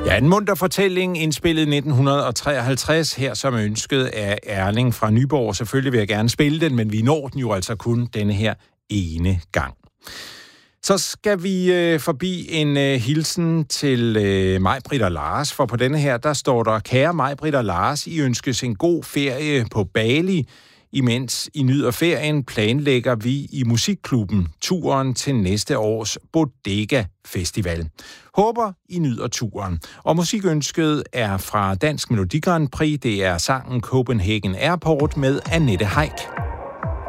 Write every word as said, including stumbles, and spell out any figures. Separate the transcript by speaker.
Speaker 1: Ja, en munter fortælling indspillet i nitten treoghalvtreds, her som ønsket af Erling fra Nyborg. Selvfølgelig vil jeg gerne spille den, men vi når den jo altså kun denne her ene gang. Så skal vi øh, forbi en øh, hilsen til øh, Maj-Britt og Lars, for på denne her, der står der: Kære Maj-Britt og Lars, I ønskes en god ferie på Bali. Imens I nyder ferien, planlægger vi i Musikklubben turen til næste års Bodega Festival. Håber, I nyder turen. Og musikønsket er fra Dansk Melodi Grand Prix. Det er sangen Copenhagen Airport med Annette Heick.